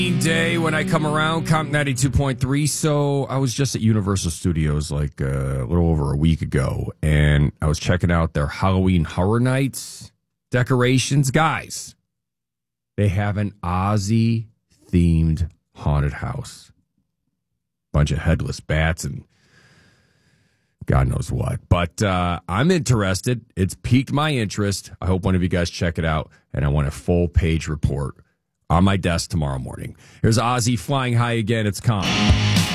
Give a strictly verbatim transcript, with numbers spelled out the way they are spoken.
Day when I come around, Comp ninety-two point three. So I was just at Universal Studios like uh, a little over a week ago, and I was checking out their Halloween Horror Nights decorations. Guys, they have an Ozzy-themed haunted house. Bunch of headless bats and God knows what. But uh, I'm interested. It's piqued my interest. I hope one of you guys check it out, and I want a full-page report on my desk tomorrow morning. Here's Ozzy flying high again. It's Comp.